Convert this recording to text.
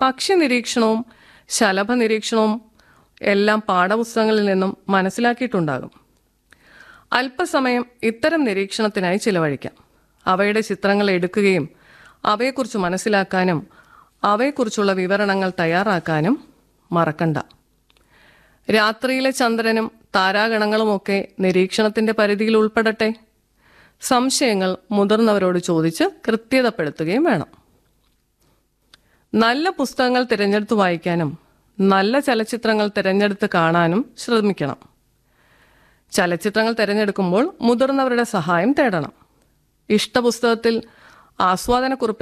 പക്ഷി നിരീക്ഷണവും ശലഭ നിരീക്ഷണവും എല്ലാം പാഠപുസ്തകങ്ങളിൽ നിന്നും മനസ്സിലാക്കിയിട്ടുണ്ടാകും. അല്പസമയം ഇത്തരം നിരീക്ഷണത്തിനായി ചിലവഴിക്കാം. അവയുടെ ചിത്രങ്ങൾ എടുക്കുകയും അവയെക്കുറിച്ച് മനസ്സിലാക്കാനും അവയെക്കുറിച്ചുള്ള വിവരണങ്ങൾ തയ്യാറാക്കാനും മറക്കണ്ട. രാത്രിയിലെ ചന്ദ്രനും താരാഗണങ്ങളുമൊക്കെ നിരീക്ഷണത്തിന്റെ പരിധിയിൽ ഉൾപ്പെടട്ടെ. സംശയങ്ങൾ മുതിർന്നവരോട് ചോദിച്ച് കൃത്യതപ്പെടുത്തുകയും വേണം. നല്ല പുസ്തകങ്ങൾ തിരഞ്ഞെടുത്ത് വായിക്കാനും നല്ല ചലച്ചിത്രങ്ങൾ തിരഞ്ഞെടുത്ത് കാണാനും ശ്രമിക്കണം. ചലച്ചിത്രങ്ങൾ തിരഞ്ഞെടുക്കുമ്പോൾ മുതിർന്നവരുടെ സഹായം തേടണം. ഇഷ്ടപുസ്തകത്തിൽ ആസ്വാദനക്കുറിപ്പ്